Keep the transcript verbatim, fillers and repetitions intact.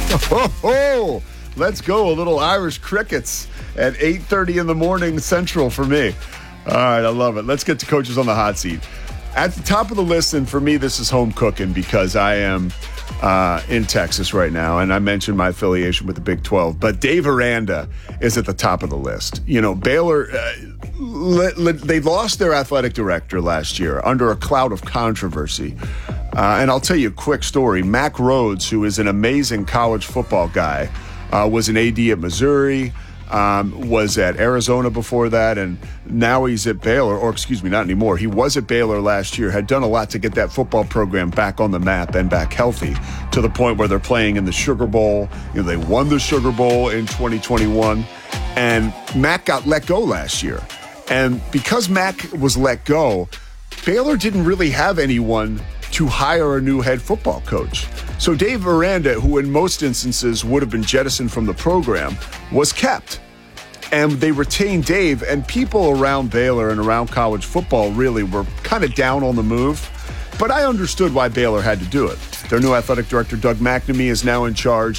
Oh, oh, let's go. A little Irish crickets at eight thirty in the morning Central for me. All right, I love it. Let's get to coaches on the hot seat. At the top of the list, and for me, this is home cooking because I am uh, in Texas right now, and I mentioned my affiliation with the Big twelve. But Dave Aranda is at the top of the list. You know, Baylor, uh, le- le- they lost their athletic director last year under a cloud of controversy. Uh, and I'll tell you a quick story. Mack Rhodes, who is an amazing college football guy, uh, was an A D at Missouri, um, was at Arizona before that, and now he's at Baylor, or excuse me, not anymore. He was at Baylor last year, had done a lot to get that football program back on the map and back healthy to the point where they're playing in the Sugar Bowl. You know, they won the Sugar Bowl in twenty twenty-one, and Mack got let go last year. And because Mack was let go, Baylor didn't really have anyone to hire a new head football coach. So Dave Aranda, who in most instances would have been jettisoned from the program, was kept. And they retained Dave, and people around Baylor and around college football really were kind of down on the move. But I understood why Baylor had to do it. Their new athletic director, Doug McNamee, is now in charge.